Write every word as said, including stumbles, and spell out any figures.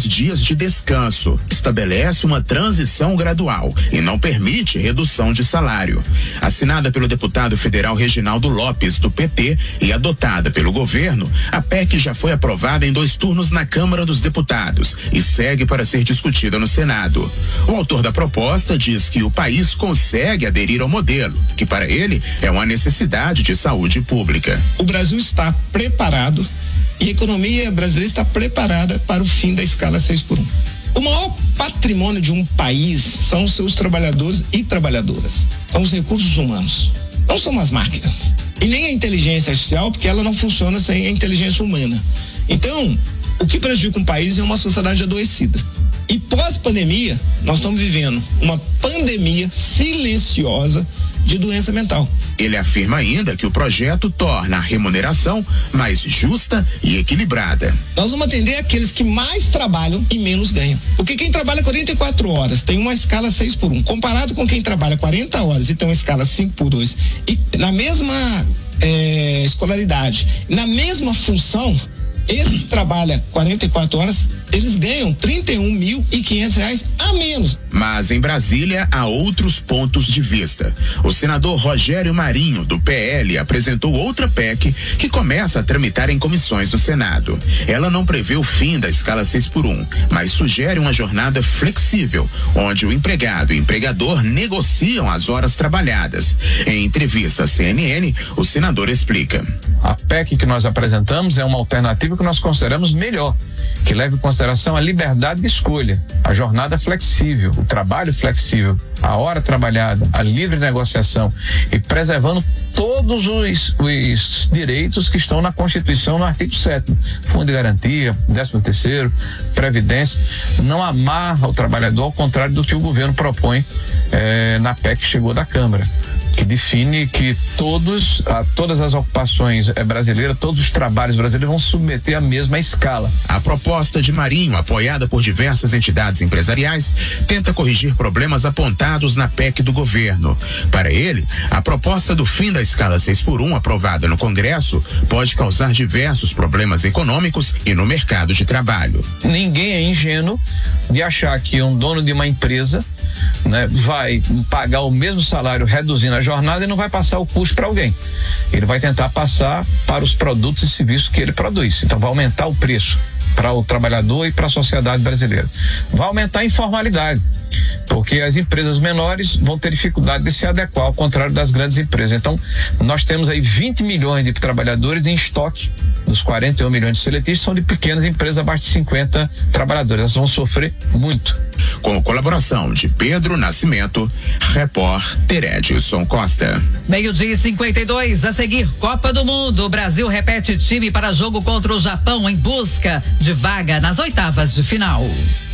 dias de descanso, estabelece uma transição gradual e não permite redução de salário. Assinada pelo deputado federal Reginaldo Lopes, do P T, e adotada pelo governo, a P E C já foi aprovada em dois turnos na Câmara dos Deputados e segue para ser discutida no Senado. O autor da proposta diz que o país consegue aderir ao modelo, que para ele é uma necessidade de saúde pública. O Brasil está preparado e a economia brasileira está preparada para o fim da escala seis por um. O maior patrimônio de um país são os seus trabalhadores e trabalhadoras. São os recursos humanos. Não são as máquinas. E nem a inteligência artificial, porque ela não funciona sem a inteligência humana. Então, o que prejudica um país é uma sociedade adoecida. E pós-pandemia, nós estamos vivendo uma pandemia silenciosa de doença mental. Ele afirma ainda que o projeto torna a remuneração mais justa e equilibrada. Nós vamos atender aqueles que mais trabalham e menos ganham. Porque quem trabalha quarenta e quatro horas tem uma escala seis por um. Comparado com quem trabalha quarenta horas e tem uma escala cinco por dois. E na mesma é, escolaridade, na mesma função, esse que trabalha quarenta e quatro horas, eles ganham trinta e um mil e quinhentos reais a menos. Mas em Brasília há outros pontos de vista. O senador Rogério Marinho, do P L, apresentou outra P E C que começa a tramitar em comissões do Senado. Ela não prevê o fim da escala seis por um, mas sugere uma jornada flexível, onde o empregado e o empregador negociam as horas trabalhadas. Em entrevista à C N N, o senador explica. A P E C que nós apresentamos é uma alternativa que nós consideramos melhor, que leva em consideração a liberdade de escolha, a jornada flexível, o trabalho flexível, a hora trabalhada, a livre negociação e preservando todos os, os direitos que estão na Constituição, no artigo sétimo, fundo de garantia, décimo terceiro, previdência, não amarra o trabalhador, ao contrário do que o governo propõe eh, na P E C que chegou da Câmara, que define que todos, a, todas as ocupações é, brasileiras, todos os trabalhos brasileiros vão submeter à mesma escala. A proposta de Marinho, apoiada por diversas entidades empresariais, tenta corrigir problemas apontados na P E C do governo. Para ele, a proposta do fim da escala seis por um, aprovada no Congresso, pode causar diversos problemas econômicos e no mercado de trabalho. Ninguém é ingênuo de achar que um dono de uma empresa, né, vai pagar o mesmo salário reduzindo a jornada e não vai passar o custo para alguém. Ele vai tentar passar para os produtos e serviços que ele produz. Então vai aumentar o preço para o trabalhador e para a sociedade brasileira. Vai aumentar a informalidade, porque as empresas menores vão ter dificuldade de se adequar, ao contrário das grandes empresas. Então, nós temos aí vinte milhões de trabalhadores em estoque, dos quarenta e um milhões de seletistas são de pequenas empresas abaixo de cinquenta trabalhadores. Elas vão sofrer muito. Com colaboração de Pedro Nascimento, repórter Edson Costa. Meio-dia e cinquenta e dois, a seguir, Copa do Mundo. O Brasil repete time para jogo contra o Japão em busca de vaga nas oitavas de final.